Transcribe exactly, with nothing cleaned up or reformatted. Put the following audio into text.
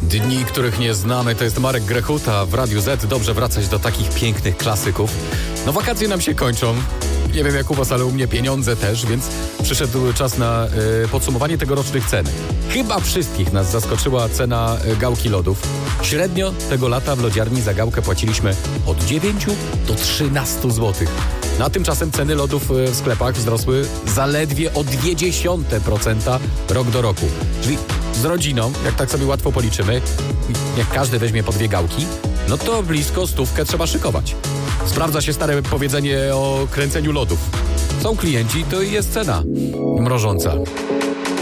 Dni, których nie znamy, to jest Marek Grechuta w Radiu Z. Dobrze wracać do takich pięknych klasyków. No wakacje nam się kończą. Nie wiem jak u was, ale u mnie pieniądze też, więc przyszedł czas na y, podsumowanie tegorocznych cen. Chyba wszystkich nas zaskoczyła cena y, gałki lodów. Średnio tego lata w lodziarni za gałkę płaciliśmy od dziewięciu do trzynastu złotych. Na tymczasem ceny lodów y, w sklepach wzrosły zaledwie o zero przecinek dwa procent rok do roku. Czyli z rodziną, jak tak sobie łatwo policzymy, jak każdy weźmie po dwie gałki, no to blisko stówkę trzeba szykować. Sprawdza się stare powiedzenie o kręceniu lodów. Są klienci, to i jest cena mrożąca.